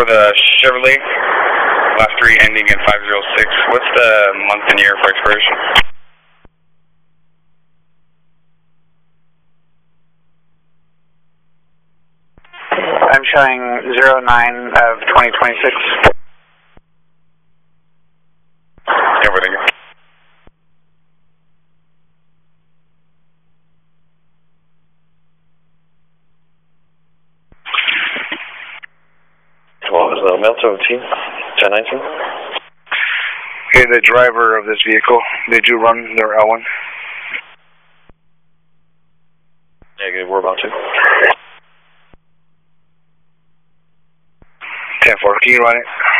for the Chevrolet, last three ending in 506. What's the month and year for expiration? I'm showing 09 of 2026. Everything. What was the Melto T? 1019? Okay, the driver of this vehicle, did you run their L1? Negative, we're about to. 10-4, can you run it?